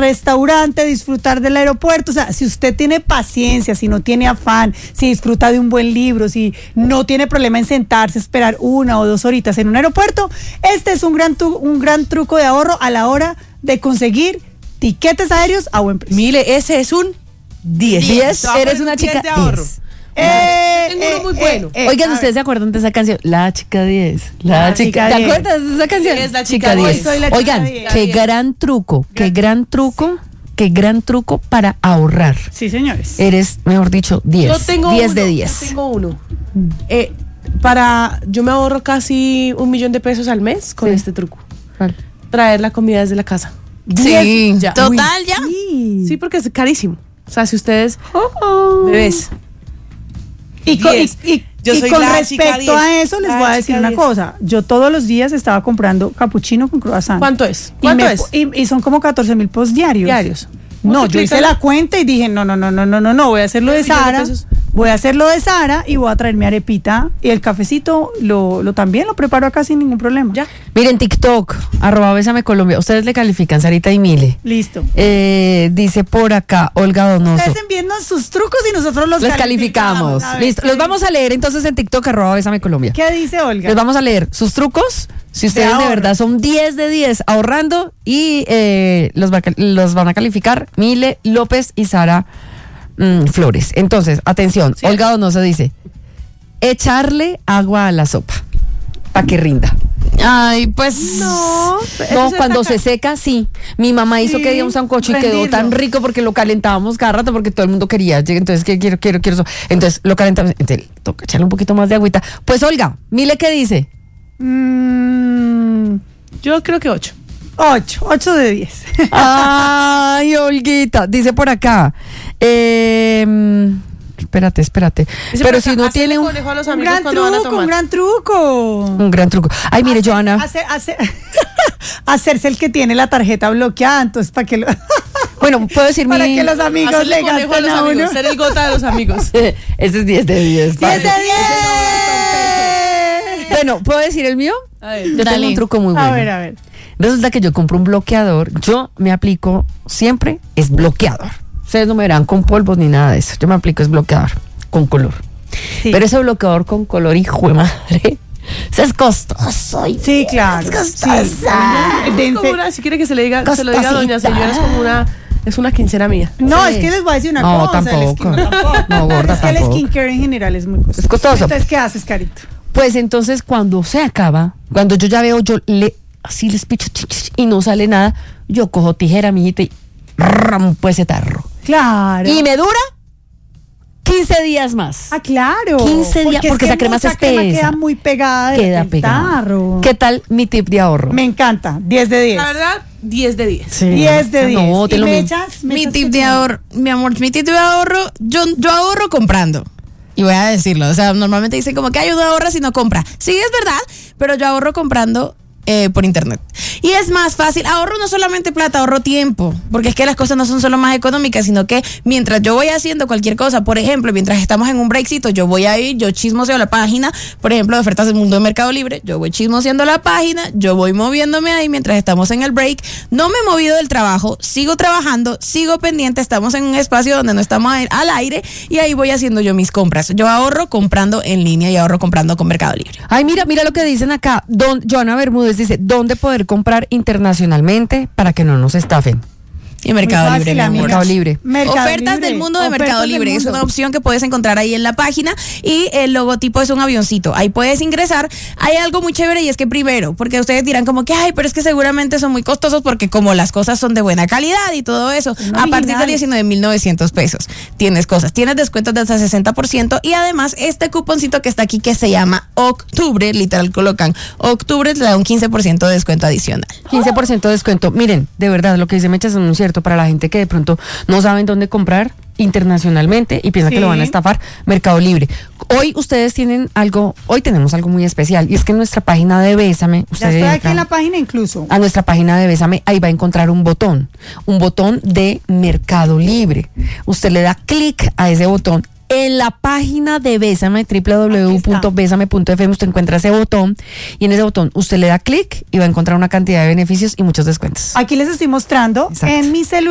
restaurante, disfrutar del aeropuerto. O sea, si usted tiene paciencia, si no tiene afán, si disfruta de un buen libro, si no tiene problema en sentarse, esperar 1 o 2 horitas en un aeropuerto, este es un gran truco de ahorro a la hora de conseguir tiquetes aéreos a buen precio. Mire, ese es un 10. 10, eres una chica de ahorro. 10. Tengo uno muy bueno. Oigan, ¿ustedes se acuerdan de esa canción? La chica 10. La chica. ¿Te 10. acuerdas de esa canción? Es la chica 10. Hoy soy la chica Oigan, 10. qué gran truco, qué gran truco para ahorrar. Sí, señores. Eres, mejor dicho, 10. Yo tengo 10 uno, de 10. Yo tengo uno. Yo me ahorro casi $1,000,000 al mes con este truco. ¿Cuál? Traer la comida desde la casa. Sí, Ya. total, ya. Sí, porque es carísimo. O sea, si ustedes bebés. Y con, 10. Yo y soy con la chica respecto 10. a eso, les La voy a decir chica una 10. cosa. Yo todos los días estaba comprando capuchino con croissant. ¿Cuánto es? Y ¿Cuánto me- es? Y son como 14,000 post diarios. Diarios. No, yo hice Multiplícalo. la cuenta y dije, no, voy a hacerlo de 1 millón de Sara. pesos. Voy a hacerlo de Sara y voy a traer mi arepita. Y el cafecito también lo preparo acá sin ningún problema. Ya. Miren, TikTok, @Bésame Colombia. Ustedes le califican, Sarita y Mile. Listo. Dice por acá, Olga Donoso. Ustedes envíennos sus trucos y nosotros los calificamos. A ver, Listo. Los vamos a leer entonces en TikTok, @Bésame Colombia. ¿Qué dice Olga? Les vamos a leer sus trucos. Si ustedes de ahorro. verdad son 10 de 10 ahorrando y los van a calificar Mile López y Sara Flores. Entonces, atención, Sí. Olga Donoso dice, echarle agua a la sopa para que rinda. Ay, pues. No, No, cuando se seca, sí. Mi mamá hizo Sí, que día un sancocho y quedó rendirlo. tan rico porque lo calentábamos cada rato porque todo el mundo quería. Entonces, ¿qué quiero eso? Entonces, lo calentamos. Entonces, toca echarle un poquito más de agüita. Pues, Olga, Mile, ¿qué dice? Yo creo que 8. 8 de 10. Ay, Olguita, dice por acá. Espérate. Dice Pero por si acá, no hacerle tiene un conejo a los Un amigos gran cuando van a truco, tomar. un gran truco. gran truco. Ay, mire, Joana. Hacerse el que tiene la tarjeta bloqueada, entonces para que lo, Bueno, puedo decir para mi. que los amigos Hacerle le conejo a gasten los a uno. amigos. Ser el gota de los amigos. Ese es 10 de 10. 10 de 10. Bueno, ¿puedo decir el mío? A ver. Yo tengo Dale. un truco muy bueno. A ver. Resulta que yo compro un bloqueador. Yo me aplico siempre, es bloqueador. Ustedes no me verán con polvos ni nada de eso. Yo me aplico es bloqueador con color. Sí. Pero ese bloqueador con color, hijo de madre, eso es costoso. Sí, claro. Es Sí. Es como una, si quiere que se le diga, se lo diga a doña Costosita. señora, es una quincena mía. No, Sí. es que les voy a decir una No, cosa. tampoco. tampoco. No, gorda, Es que el tampoco. skincare en general es muy costoso. Es costoso. Entonces, ¿qué haces, Carito? Pues entonces cuando se acaba, cuando yo ya veo, así les picho y no sale nada, yo cojo tijera, mijita, y rampo ese tarro. Claro. Y me dura 15 días más. Ah, claro. 15 días, porque esa crema es mucha crema espesa. queda muy pegada Queda del pegada. tarro. ¿Qué tal mi tip de ahorro? Me encanta. 10 de 10. La verdad, 10 de 10. Sí. 10 de 10. No, te ¿Y lo me mismo. echas? Mi tip de ahorro, mi amor, mi tip de ahorro, yo ahorro comprando. Y voy a decirlo, o sea, normalmente dicen como que ay, uno ahorra si no compra. Sí, es verdad, pero yo ahorro comprando por internet. Y es más fácil, ahorro no solamente plata, ahorro tiempo, porque es que las cosas no son solo más económicas, sino que mientras yo voy haciendo cualquier cosa, por ejemplo, mientras estamos en un breakcito, yo voy a ir, yo chismoseo la página, por ejemplo, de ofertas del mundo de Mercado Libre, yo voy chismoseando la página, yo voy moviéndome ahí mientras estamos en el break, no me he movido del trabajo, sigo trabajando, sigo pendiente, estamos en un espacio donde no estamos al aire y ahí voy haciendo yo mis compras. Yo ahorro comprando en línea y ahorro comprando con Mercado Libre. Ay, mira lo que dicen acá. Joana Bermúdez dice, ¿dónde poder comprar internacionalmente para que no nos estafen? Y Mercado Muy Libre, fácil, mi amor. Mercado Libre. Mercado Ofertas Libre. del mundo de Ofertas Mercado del Libre. Es mundo. una opción que puedes encontrar ahí en la página y el logotipo es un avioncito. Ahí puedes ingresar. Hay algo muy chévere y es que primero, porque ustedes dirán como que, ay, pero es que seguramente son muy costosos porque como las cosas son de buena calidad y todo eso, Son a partir de originales. 19,900 pesos tienes cosas. Tienes descuentos de hasta 60% y además este cuponcito que está aquí que se llama Octubre, literal colocan Octubre, te da un 15% de descuento adicional. 15% de descuento. Miren, de verdad, lo que dice Mecha es muy cierto para la gente que de pronto no saben dónde comprar internacionalmente y piensa Sí. que lo van a estafar. Mercado Libre. Hoy ustedes tienen algo, hoy tenemos algo muy especial y es que en nuestra página de Bésame, Ya ustedes estoy aquí entran en la página incluso. a nuestra página de Bésame, ahí va a encontrar un botón de Mercado Libre. Usted le da clic a ese botón. En la página de Bésame, www.besame.fm, usted encuentra ese botón y en ese botón usted le da clic y va a encontrar una cantidad de beneficios y muchos descuentos. Aquí les estoy mostrando Exacto. en mi celular.